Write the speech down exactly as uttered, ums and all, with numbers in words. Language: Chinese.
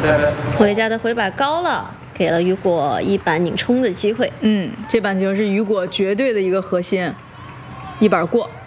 霍雷加的回摆高了，给了雨果一板拧冲的机会。 嗯，这板球是雨果绝对的一个核心，一板过。